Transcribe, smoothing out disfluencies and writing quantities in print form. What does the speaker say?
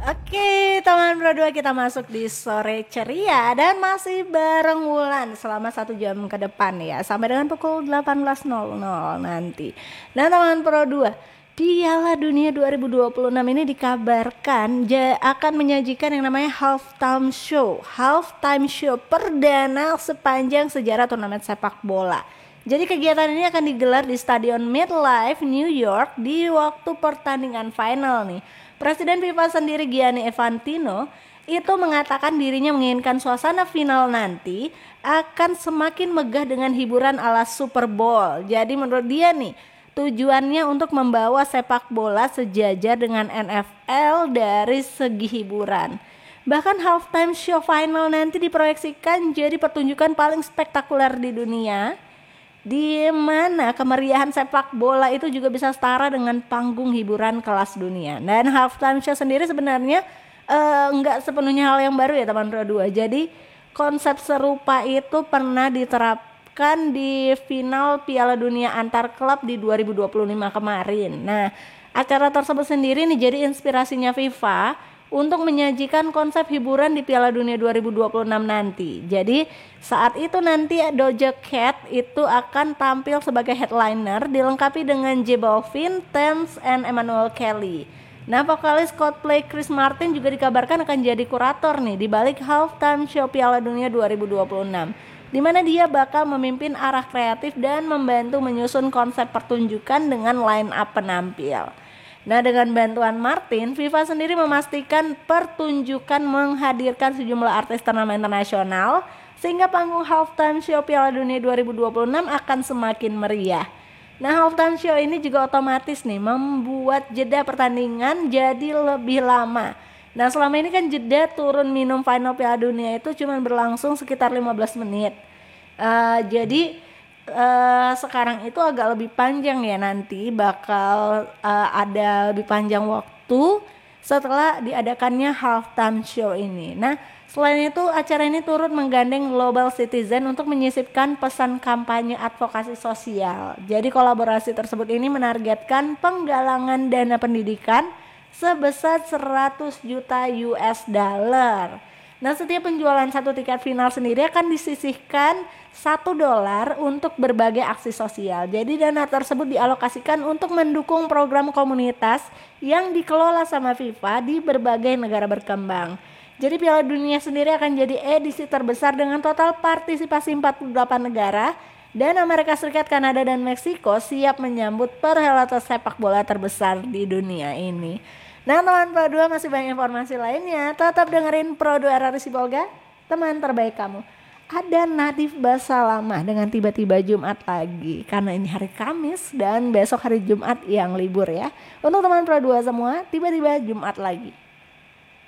Oke, teman Pro 2 kita masuk di sore ceria dan masih bareng Wulan selama 1 jam ke depan ya, sampai dengan pukul 18.00 nanti. Nah, teman Pro 2, Piala Dunia 2026 ini dikabarkan akan menyajikan yang namanya halftime show. Halftime show perdana sepanjang sejarah turnamen sepak bola. Jadi kegiatan ini akan digelar di Stadion MetLife, New York di waktu pertandingan final nih. Presiden FIFA sendiri Gianni Infantino itu mengatakan dirinya menginginkan suasana final nanti akan semakin megah dengan hiburan ala Super Bowl. Jadi menurut dia nih, tujuannya untuk membawa sepak bola sejajar dengan NFL dari segi hiburan. Bahkan halftime show final nanti diproyeksikan jadi pertunjukan paling spektakuler di dunia, di mana kemeriahan sepak bola itu juga bisa setara dengan panggung hiburan kelas dunia. Dan halftime show sendiri sebenarnya enggak sepenuhnya hal yang baru ya teman Pro 2. Jadi konsep serupa itu pernah diterapkan di final Piala Dunia antar klub di 2025 kemarin. Nah, acara tersebut sendiri nih jadi inspirasinya FIFA untuk menyajikan konsep hiburan di Piala Dunia 2026 nanti. Jadi saat itu nanti Doja Cat itu akan tampil sebagai headliner dilengkapi dengan J Balvin, Tems, and Emmanuel Kelly. Nah, vokalis Coldplay Chris Martin juga dikabarkan akan jadi kurator nih di balik halftime show Piala Dunia 2026, di mana dia bakal memimpin arah kreatif dan membantu menyusun konsep pertunjukan dengan line up penampil. Nah, dengan bantuan Martin, FIFA sendiri memastikan pertunjukan menghadirkan sejumlah artis ternama internasional sehingga panggung halftime show Piala Dunia 2026 akan semakin meriah. Nah, halftime show ini juga otomatis nih membuat jeda pertandingan jadi lebih lama. Nah, selama ini kan jeda turun minum final Piala Dunia itu cuma berlangsung sekitar 15 menit. Jadi sekarang itu agak lebih panjang ya, nanti bakal ada lebih panjang waktu setelah diadakannya halftime show ini. Nah, selain itu acara ini turut menggandeng Global Citizen untuk menyisipkan pesan kampanye advokasi sosial. Jadi kolaborasi tersebut ini menargetkan penggalangan dana pendidikan sebesar 100 juta US dollar. Nah, setiap penjualan satu tiket final sendiri akan disisihkan $1 untuk berbagai aksi sosial. Jadi dana tersebut dialokasikan untuk mendukung program komunitas yang dikelola sama FIFA di berbagai negara berkembang. Jadi Piala Dunia sendiri akan jadi edisi terbesar dengan total partisipasi 48 negara, dan Amerika Serikat, Kanada, dan Meksiko siap menyambut perhelatan sepak bola terbesar di dunia ini. Nah, teman Pro 2, masih banyak informasi lainnya. Tetap dengerin Pro 2 RRI Sibolga, teman terbaik kamu. Ada Nadif Basalamah dengan tiba-tiba Jumat lagi, karena ini hari Kamis dan besok hari Jumat yang libur ya. Untuk teman Pro 2 semua, tiba-tiba Jumat lagi.